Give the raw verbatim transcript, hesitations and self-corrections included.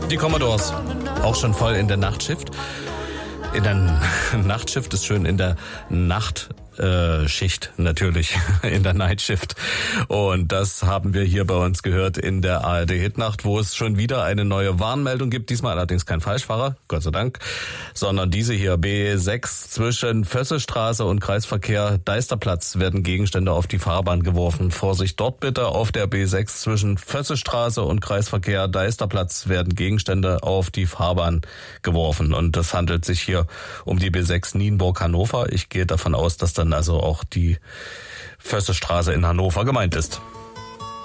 Die Commodores, auch schon voll in der Nachtschicht. In der Nachtschicht ist schön, in der Nachtschicht äh, natürlich, in der Nightshift. Und das haben wir hier bei uns gehört in der A R D-Hitnacht, wo es schon wieder eine neue Warnmeldung gibt. Diesmal allerdings kein Falschfahrer, Gott sei Dank, sondern diese hier, B sechs zwischen Vösselstraße und Kreisverkehr Deisterplatz werden Gegenstände auf die Fahrbahn geworfen. Vorsicht dort bitte, auf der B sechs zwischen Vösselstraße und Kreisverkehr Deisterplatz werden Gegenstände auf die Fahrbahn geworfen. Und das handelt sich hier um die B sechs Nienburg-Hannover. Ich gehe davon aus, dass dann also auch die Vösselstraße in Hannover gemeint ist.